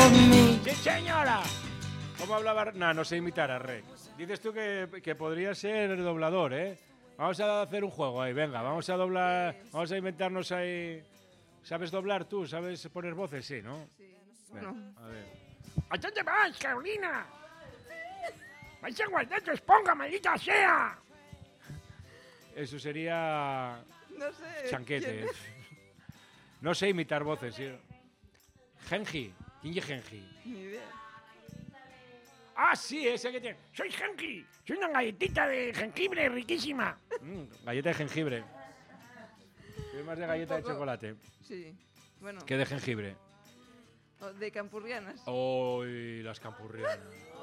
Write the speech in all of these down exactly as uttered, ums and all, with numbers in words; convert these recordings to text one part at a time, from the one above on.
love me. ¡Sí, señora! ¿Cómo hablaba? No, no sé imitar a Rey. Dices tú que, que podría ser doblador, ¿eh? Vamos a hacer un juego ahí, venga, vamos a doblar, vamos a inventarnos ahí. ¿Sabes doblar tú? ¿Sabes poner voces? Sí, ¿no? Sí, Venga, no. a ver. ¿A dónde vas, Carolina? ¡Vais a guardar tu esponja, maldita sea! Eso sería No sé. chanquete. quién es. No sé imitar voces, sí. Genji. ¿Quién es Genji? Ni idea. Ah, sí, ese que tiene. Soy Genki. Soy una galletita de jengibre riquísima. Mm, galleta de jengibre. Soy más de galleta de poco. chocolate Sí. Bueno, que de jengibre. o de campurrianas. ¡Uy, las campurrianas!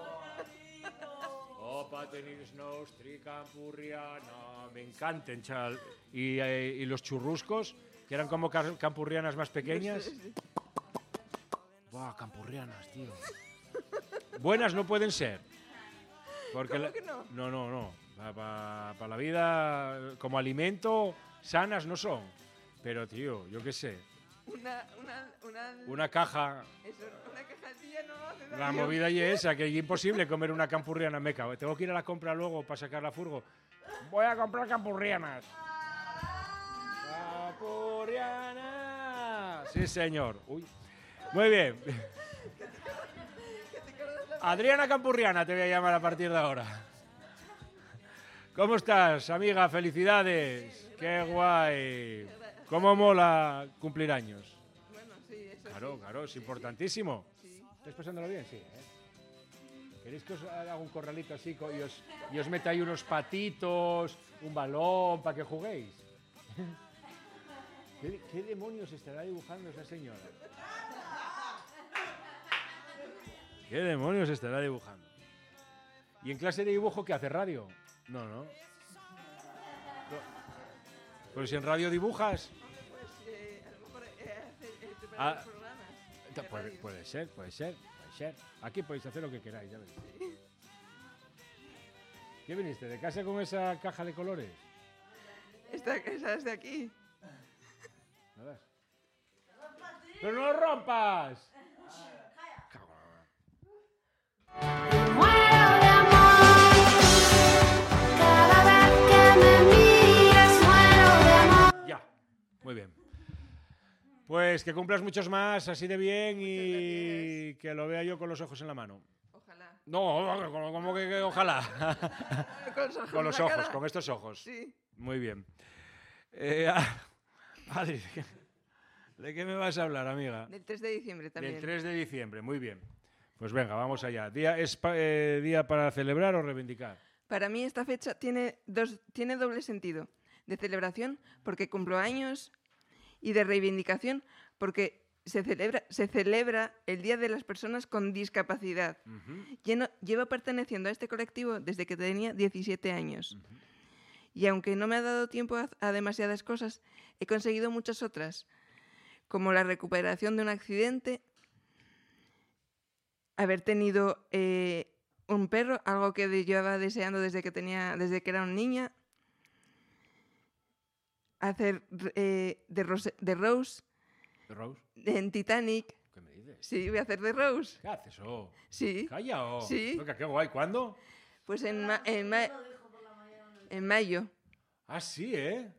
Opa, tenis nostri campurriana. Me encantan, chaval. Y, eh, y los churruscos, que eran como car- campurrianas más pequeñas. Buah, campurrianas, tío. Buenas no pueden ser. Porque ¿Cómo la- que no? No, no, no. Para la vida, como alimento, sanas no son. Pero, tío, yo qué sé. Una, una, una, Una caja. eso, una cajatilla no hace daño. La movida y esa, que es imposible comer una campurriana meca. Tengo que ir a la compra luego para sacar la furgo. Voy a comprar campurrianas. ¡Campurriana! Sí, señor. Uy. Muy bien. Adriana Campurriana te voy a llamar a partir de ahora. ¿Cómo estás, amiga? Felicidades. Qué guay. ¿Cómo mola cumplir años? Bueno, sí, eso Claro, sí. claro, es importantísimo. Sí. ¿Estáis pasándolo bien? Sí. ¿eh? ¿Queréis que os haga un corralito así co- y os, y os meta ahí unos patitos, un balón para que juguéis? ¿Qué, qué demonios estará dibujando esa señora? ¿Qué demonios estará dibujando? ¿Y en clase de dibujo qué hace? ¿Radio? No, no. No. Pero si en radio dibujas... Pues eh, a lo mejor eh, hacer, eh, preparar Ah, los programas. Ta- de Puede, radio. puede ser, puede ser, puede ser. Aquí podéis hacer lo que queráis, ya veis. ¿Qué viniste? ¿De casa con esa caja de colores? Esta, esa es de aquí. ¿Nada? ¡Pero no lo rompas! Muero de amor. Cada vez que me mires, muero de amor. Ya, muy bien. Pues que cumplas muchos más, así de bien y que lo vea yo con los ojos en la mano. Ojalá. No, como, como que, que ojalá. Con los ojos, Con los en la ojos, cara. con estos ojos. Sí. Muy bien. Eh, ah, Adri, ¿de qué- ¿de qué me vas a hablar, amiga? Del tres de diciembre también. Del tres de diciembre, muy bien. Pues venga, vamos allá. Día, ¿Es pa- eh, día para celebrar o reivindicar? Para mí esta fecha tiene, dos, tiene doble sentido. De celebración porque cumplo años y de reivindicación porque se celebra, se celebra el Día de las Personas con Discapacidad. Ujú. Lleno- llevo perteneciendo a este colectivo desde que tenía diecisiete años. Y aunque no me ha dado tiempo a, a demasiadas cosas, he conseguido muchas otras, como la recuperación de un accidente, haber tenido eh, un perro, algo que de- llevaba deseando desde que, tenía, desde que era una niña, hacer eh, de, Rose, de Rose ¿De Rose? en Titanic. ¿Qué me dices? Sí, voy a hacer de Rose. ¿Qué haces? Oh? Sí, Calla, oh. Sí. Venga, qué guay. ¿Cuándo? pues en, ma- en, ma- en mayo. Ah, sí, ¿eh?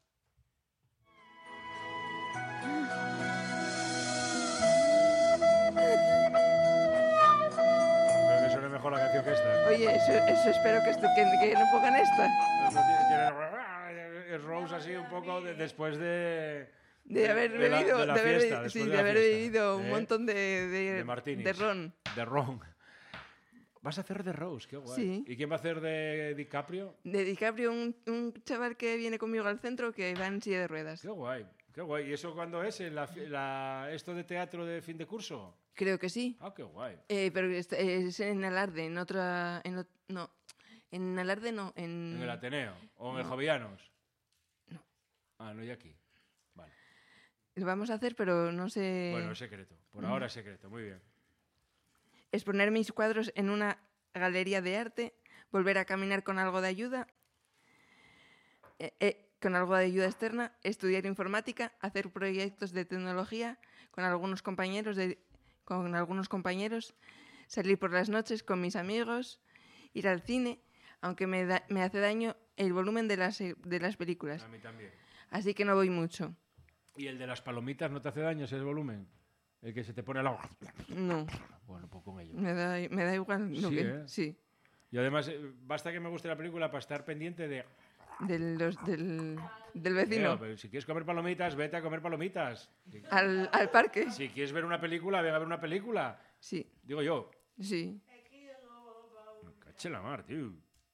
Creo que suena mejor la canción que esta. Oye, eso, eso espero que, esto- que, que no pongan esta. No, no, tiene- tiene- Es Rose así un poco de- después de... De haber de la- bebido, de la de haber, fiesta, be- después sí, de de la haber fiesta, bebido un ¿eh? montón de, de, De martinis. de ron. De Ron. Vas a hacer de Rose, qué guay. Sí. ¿Y quién va a hacer de DiCaprio? De DiCaprio, un, un chaval que viene conmigo al centro que va en silla de ruedas. Qué guay, qué guay. ¿Y eso cuándo es? ¿En la, fi- la- esto de teatro de fin de curso? Creo que sí. Ah, qué guay. Eh, pero es, es en Alarde, en otra... En, ot- no, en Alarde no, en... ¿En el Ateneo? ¿O en el No. Jovianos? No. Ah, no, y aquí. Vale. Lo vamos a hacer, pero no sé... Bueno, es secreto. Por mm. ahora es secreto. Muy bien. Exponer mis cuadros en una galería de arte, volver a caminar con algo de ayuda, eh, eh, con algo de ayuda externa, estudiar informática, hacer proyectos de tecnología con algunos compañeros de, con algunos compañeros, salir por las noches con mis amigos, ir al cine, aunque me, da- me hace daño el volumen de las, de las películas. A mí también. Así que no voy mucho. ¿Y el de las palomitas no te hace daño ese volumen? El que se te pone al agua. No, Bueno, pues con ello. me da, me da igual. Lo Sí, que, ¿eh? sí. Y además, eh, basta que me guste la película para estar pendiente de... Del, los- del, del vecino. "Leo, pero si quieres comer palomitas, vete a comer palomitas. Si- Al, al parque. Si quieres ver una película, ven a ver una película. Sí, Digo yo. sí. Me caché la mar, tío.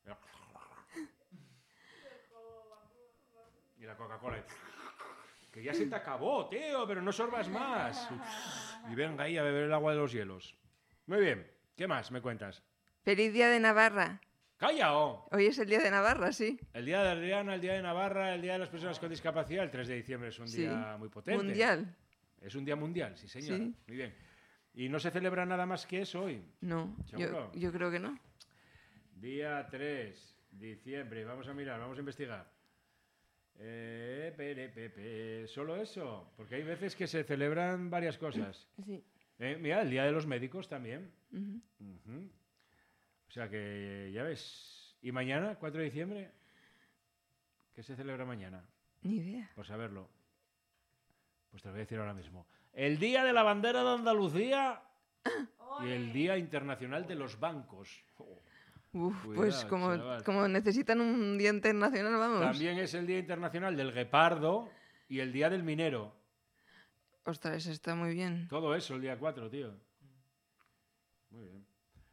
Y la Coca-Cola. Que ya se te acabó, tío, pero no sorbas más. Y venga ahí a beber el agua de los hielos. Muy bien. ¿Qué más me cuentas? Feliz Día de Navarra. ¡Calla! oh! Hoy es el Día de Navarra, sí. El Día de Adriana, el Día de Navarra, el Día de las Personas con Discapacidad, el tres de diciembre es un Sí. día muy potente. Mundial. Es un día mundial, sí, señor. Sí. Muy bien. ¿Y no se celebra nada más que eso hoy? No, ¿Seguro? yo, yo creo que no. Día tres de diciembre. Vamos a mirar, vamos a investigar. Eh, pere, pepe. ¿Solo eso? Porque hay veces que se celebran varias cosas. Sí. Eh, mira, el Día de los Médicos también. Ujú. Ujú. O sea que, ya ves. ¿Y mañana, cuatro de diciembre? ¿Qué se celebra mañana? Ni idea. Por saberlo. Pues te lo voy a decir ahora mismo. El Día de la Bandera de Andalucía y el Día Internacional de los Bancos. Oh. Uf, Cuidado, pues como, chaval. como necesitan un día internacional, vamos. También es el Día Internacional del Guepardo y el Día del Minero. Ostras, eso está muy bien. Todo eso el día cuatro, tío. Muy bien.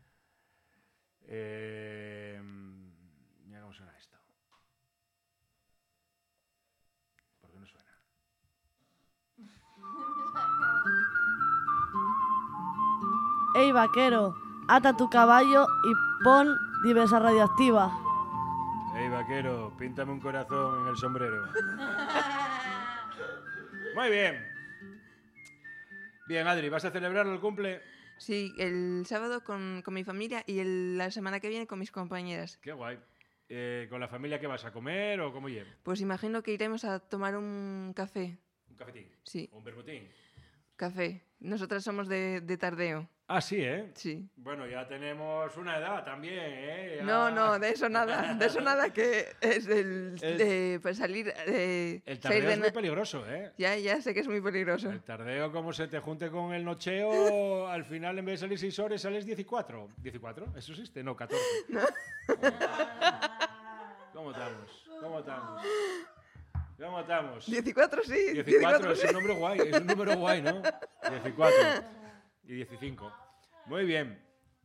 Eh, mira cómo suena esto. ¿Por qué no suena? Ey, vaquero, ata tu caballo y pon diversa radioactiva. Ey, vaquero, píntame un corazón en el sombrero. Muy bien. Bien, Adri, ¿vas a celebrar el cumple? Sí, el sábado con, con mi familia y el- la semana que viene con mis compañeras. Qué guay. Eh, ¿Con la familia qué vas a comer o cómo lleva? Pues imagino que iremos a tomar un café. ¿Un cafetín? Sí, ¿Un vermutín? café. Nosotras somos de, de tardeo. Ah, sí, ¿eh? Sí. Bueno, ya tenemos una edad también, ¿eh? Ya- No, no, de eso nada. De eso nada que es el, El- de pues, salir de... El salir tardeo de es muy na- peligroso, ¿eh? Ya, ya sé que es muy peligroso. El tardeo, como se te junte con el nocheo, al final en vez de salir seis horas sales diecicuatro. ¿diecicuatro? ¿Eso existe? No, catorce. ¿Cómo estamos? ¿Cómo estamos? ¿Cómo estamos? diecicuatro, sí. diecicuatro es sí. un número guay, es un número guay, ¿no? diecicuatro y dieciséis. Muy bien.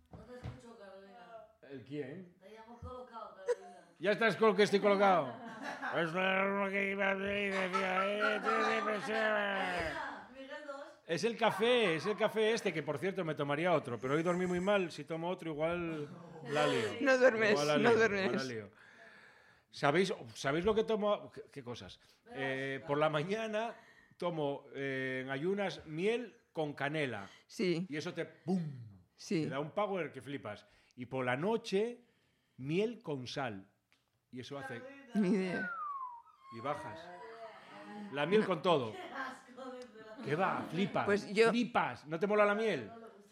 ¿El quién? Ya estás con que estoy colocado. Es lo que iba a decir, decía, eh, te- te- te- Es el café, es el café este, que por cierto me tomaría otro, pero hoy dormí muy mal, si tomo otro igual la lío. No duermes, Igual la no lío, duermes. igual la lío. ¿Sabéis, ¿Sabéis lo que tomo? ¿Qué, qué cosas? Eh, por la mañana tomo eh, en ayunas miel con canela Sí, y eso te ¡pum! sí. Te da un power que flipas. Y por la noche miel con sal y eso hace Ni idea. y bajas. La miel con todo. ¿Qué va? Flipas. Pues yo- Flipas. ¿No te mola la miel?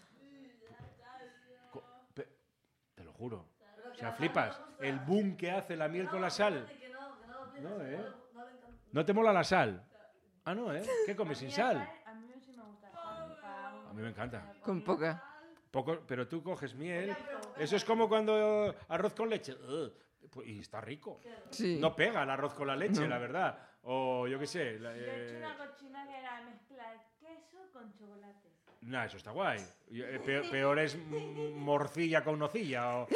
Co- pe- Te lo juro. O sea, flipas. El boom que hace la miel con la sal. No, ¿eh? ¿No te mola la sal? Ah, no, ¿eh? ¿Qué comes sin sal? A mí sí me gusta. A mí me encanta. Con poca. Poco, pero tú coges miel. Eso es como cuando arroz con leche. Ugh, pues, y está rico. Sí. No pega el arroz con la leche, No. la verdad. O yo qué sé. la- Yo he hecho eh, una cochina que era mezclar queso con chocolate. Nah, eso está guay. Yo- eh, pe- Peor es mm, morcilla con nocilla o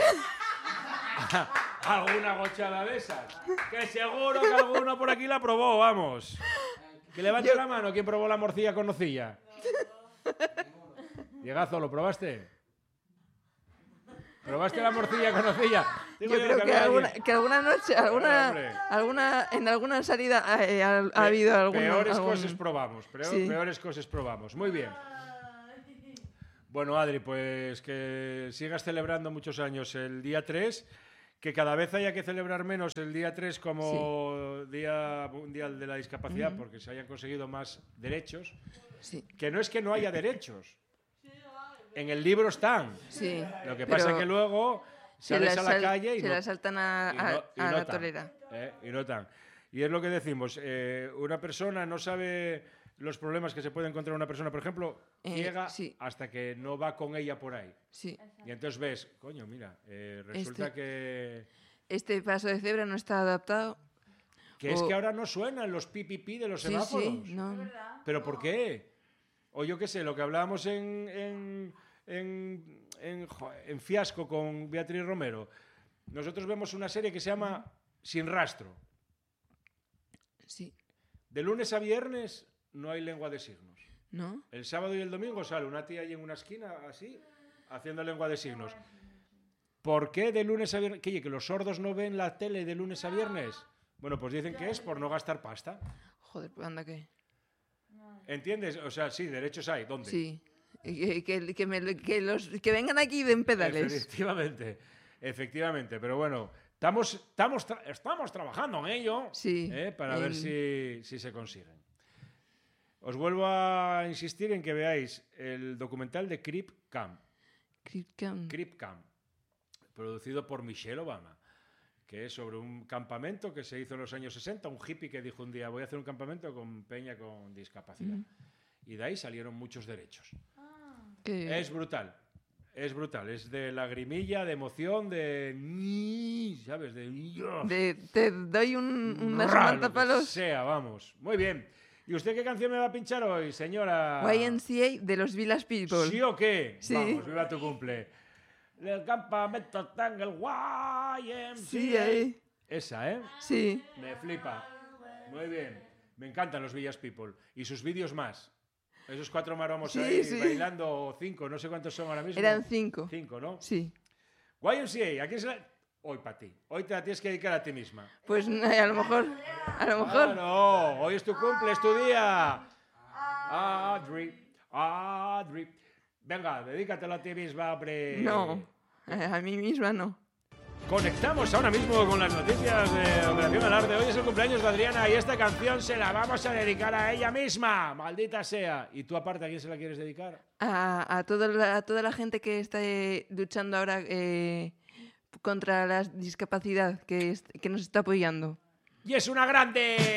alguna gochada de esas. Que seguro que alguno por aquí la probó, vamos. Que levante Yo- la mano quien probó la morcilla con nocilla. Diegazo, ¿lo probaste? ¿Probaste la morcilla con nocilla? Digo Yo creo que había alguna, alguien- que alguna noche, alguna, hombre. alguna, en alguna salida eh, ha, ha Pe- habido algún... Peores algún- cosas probamos, peor- Sí. peores cosas probamos. Muy bien. Bueno, Adri, pues que sigas celebrando muchos años el día tres, que cada vez haya que celebrar menos el día tres como Día Mundial de la Discapacidad, Ujú. porque se hayan conseguido más derechos. Sí. Que no es que no haya derechos, En el libro están. Sí. Lo que pero pasa es que luego se sales la a la sal- calle y se no, la saltan a, y a- no- y a no la tan, tolera. ¿eh? Y no tan. Y es lo que decimos, eh, una persona no sabe los problemas que se puede encontrar una persona, por ejemplo, Eh, ciega sí. hasta que no va con ella por ahí. Sí. Y entonces ves, coño, mira, eh, resulta Este- que, Este paso de cebra no está adaptado. que es o- que ahora no suenan los pi pi pi de los Sí, semáforos. sí, no. ¿Pero por qué? O yo qué sé, lo que hablábamos en, en, en, en, jo- en Fiasco con Beatriz Romero. Nosotros vemos una serie que se llama Sin Rastro. Sí. De lunes a viernes no hay lengua de signos. ¿No? El sábado y el domingo sale una tía ahí en una esquina, así, haciendo lengua de signos. ¿Por qué de lunes a viernes? ¿Qué, oye, que los sordos no ven la tele de lunes a viernes? Bueno, pues dicen que es por no gastar pasta. Joder, pues anda que. ¿Entiendes? O sea, sí, derechos hay. ¿Dónde? Sí. Que, que, que me- que los, que vengan aquí y den pedales. Efectivamente, efectivamente. Pero bueno, estamos, estamos, tra- estamos trabajando en ello, Sí, ¿eh? Para ver en- si, si se consiguen. Os vuelvo a insistir en que veáis el documental de Creep Camp. Cripcam. Creep Camp, producido por Michelle Obama, que es sobre un campamento que se hizo en los años sesenta, un hippie que dijo un día, voy a hacer un campamento con peña con discapacidad. Y de ahí salieron muchos derechos. Que- Es brutal, es brutal, es de lagrimilla, de emoción, de... ¿Sabes? De... de- te doy un, una Ra, semanta lo que palos. sea, vamos. Muy bien. ¿Y usted qué canción me va a pinchar hoy, señora? Y M C A de los Village People. ¿Sí o qué? Sí. Vamos, viva tu cumple. El campamento está en el Y M C A. Sí, ahí. Esa, ¿eh? Sí. Me flipa. Muy bien. Me encantan los Villas People. Y sus vídeos más. Esos cuatro maromos Sí, ahí sí. bailando, o cinco, no sé cuántos son ahora mismo. Eran cinco. Cinco, ¿no? Sí. Y M C A, ¿a quién se la...? Hoy para ti. Hoy te la tienes que dedicar a ti misma. Pues eh, a lo mejor. A lo mejor. Claro, hoy es tu cumple, es tu día. Adri, Adri. Venga, dedícatelo a ti misma, hombre. No. eh, A mí misma no. Conectamos ahora mismo con las noticias de Operación Alarde. Hoy es el cumpleaños de Adriana y esta canción se la vamos a dedicar a ella misma. Maldita sea. ¿Y tú aparte a quién se la quieres dedicar? A, a, todo la- a toda la gente que está eh, luchando ahora eh, contra la discapacidad, que, es- que nos está apoyando. Y es una grande.